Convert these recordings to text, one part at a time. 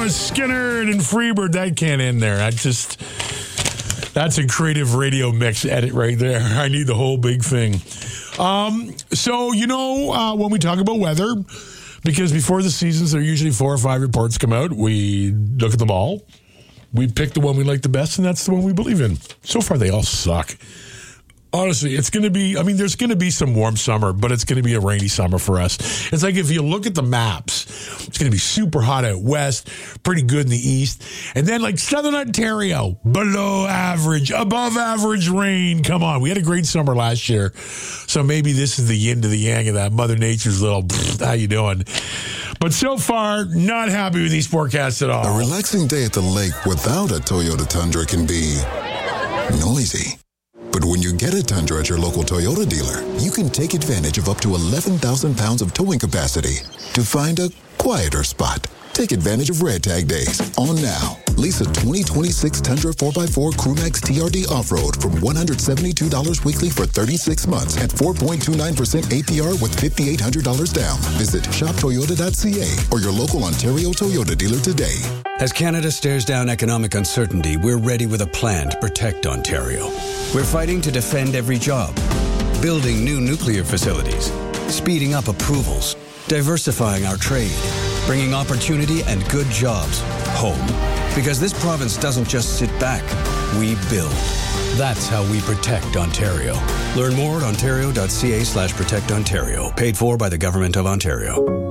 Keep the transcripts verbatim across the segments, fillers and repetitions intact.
Oh, Skinner and Freebird. That can't end there. I just, that's a creative radio mix edit right there. I need the whole big thing. Um, so, you know, uh, when we talk about weather, because before the seasons, there are usually four or five reports come out. We look at them all. We pick the one we like the best, and that's the one we believe in. So far, they all suck. Honestly, it's going to be, I mean, there's going to be some warm summer, but it's going to be a rainy summer for us. It's like if you look at the maps, it's going to be super hot out west, pretty good in the east. And then like Southern Ontario, below average, above average rain. Come on, we had a great summer last year. So maybe this is the yin to the yang of that. Mother Nature's little, how you doing? But so far, not happy with these forecasts at all. A relaxing day at the lake without a Toyota Tundra can be noisy. But when you get a Tundra at your local Toyota dealer, you can take advantage of up to eleven thousand pounds of towing capacity to find a quieter spot. Take advantage of Red Tag Days on now. Lease a twenty twenty-six Tundra four by four Crewmax T R D Off-Road from one hundred seventy-two dollars weekly for thirty-six months at four point two nine percent A P R with five thousand eight hundred dollars down. Visit shop toyota dot c a or your local Ontario Toyota dealer today. As Canada stares down economic uncertainty, we're ready with a plan to protect Ontario. We're fighting to defend every job, building new nuclear facilities, speeding up approvals, diversifying our trade, bringing opportunity and good jobs home. Because this province doesn't just sit back, we build. That's how we protect Ontario. Learn more at ontario dot c a slash protect Ontario. Paid for by the Government of Ontario.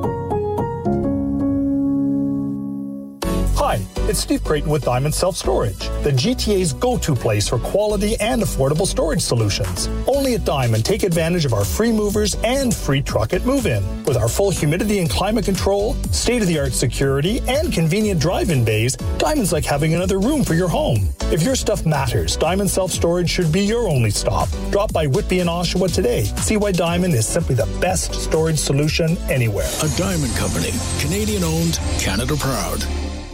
Hi, it's Steve Creighton with Diamond Self-Storage, the G T A's go-to place for quality and affordable storage solutions. Only at Diamond, take advantage of our free movers and free truck at move-in. With our full humidity and climate control, state-of-the-art security, and convenient drive-in bays, Diamond's like having another room for your home. If your stuff matters, Diamond Self-Storage should be your only stop. Drop by Whitby and Oshawa today. See why Diamond is simply the best storage solution anywhere. A Diamond Company, Canadian-owned, Canada-proud.